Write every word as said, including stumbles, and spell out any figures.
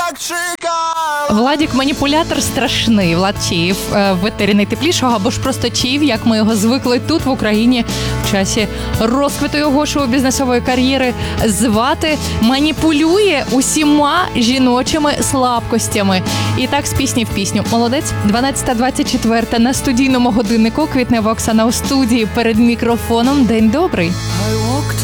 так чекав. Владік маніпулятор страшний. Влад Чиїв в етері найтеплішого, або ж просто Чиїв, як ми його звикли тут в Україні в часі розквіту його шоу-бізнесової кар'єри звати, маніпулює усіма жіночими слабкостями. І так з пісні в пісню. Молодець. дванадцята двадцять чотири на студійному годиннику. Квітнева Оксана у студії перед мікрофоном. День добрий.